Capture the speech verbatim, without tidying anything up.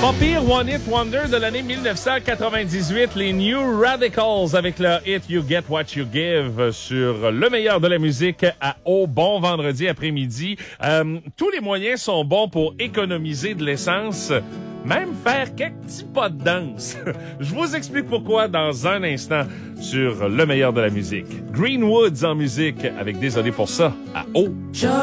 Pas pire One Hit Wonder de l'année dix-neuf cent quatre-vingt-dix-huit, les New Radicals avec leur hit You Get What You Give sur le meilleur de la musique à Au bon vendredi après-midi. Euh, tous les moyens sont bons pour économiser de l'essence, même faire quelques petits pas de danse. Je vous explique pourquoi dans un instant sur le meilleur de la musique. Greenwoods en musique avec Désolé pour ça à Au.